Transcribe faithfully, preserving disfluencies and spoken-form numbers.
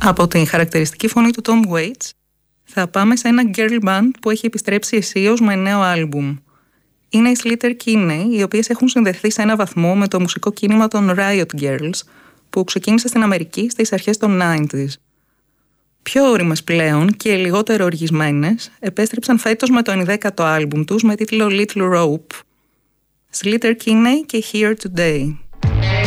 Από την χαρακτηριστική φωνή του Tom Waits θα πάμε σε ένα girl band που έχει επιστρέψει αισίως με νέο άλμπουμ. Είναι οι Sleater Kinney, οι οποίες έχουν συνδεθεί σε ένα βαθμό με το μουσικό κίνημα των Riot Girls, που ξεκίνησε στην Αμερική στις αρχές των ενενήντα. Πιο ώριμες πλέον και λιγότερο οργισμένες, επέστρεψαν φέτος με το ενδέκατο άλμπουμ τους με τίτλο Little Rope. Sleater Kinney και Here Today.